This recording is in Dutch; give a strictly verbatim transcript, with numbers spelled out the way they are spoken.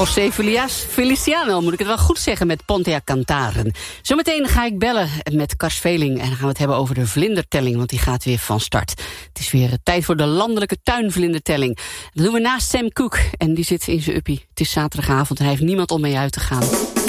José Feliciano, moet ik het wel goed zeggen, met Ponte a Cantaren. Zometeen ga ik bellen met Kars Veling en dan gaan we het hebben over de vlindertelling, want die gaat weer van start. Het is weer tijd voor de landelijke tuinvlindertelling. Dat doen we naast Sam Cooke en die zit in zijn uppie. Het is zaterdagavond en hij heeft niemand om mee uit te gaan.